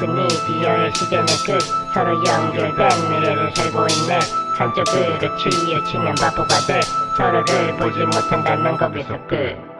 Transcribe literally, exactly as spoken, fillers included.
없으니 비어의 시대는 끝. 서로 연결된 미래를 살고 있네. 한쪽으로 치우치면 바보가 돼. 서로를 보지 못한다면 거기서 끝.